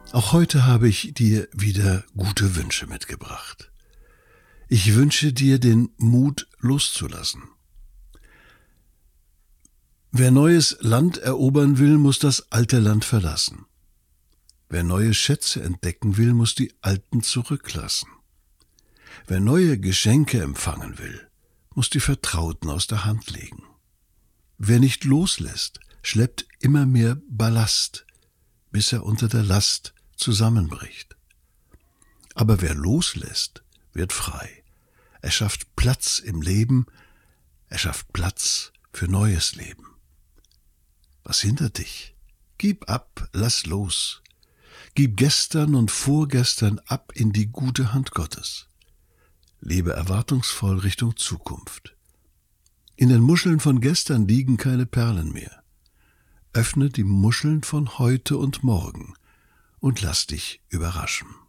Auch heute habe ich dir wieder gute Wünsche mitgebracht. Ich wünsche dir den Mut loszulassen. Wer neues Land erobern will, muss das alte Land verlassen. Wer neue Schätze entdecken will, muss die alten zurücklassen. Wer neue Geschenke empfangen will, muss die Vertrauten aus der Hand legen. Wer nicht loslässt, schleppt immer mehr Ballast, bis er unter der Last zusammenbricht. Aber wer loslässt, wird frei. Er schafft Platz im Leben, er schafft Platz für neues Leben. Was hindert dich? Gib ab, lass los. Gib gestern und vorgestern ab in die gute Hand Gottes. Lebe erwartungsvoll Richtung Zukunft. In den Muscheln von gestern liegen keine Perlen mehr. Öffne die Muscheln von heute und morgen und lass dich überraschen.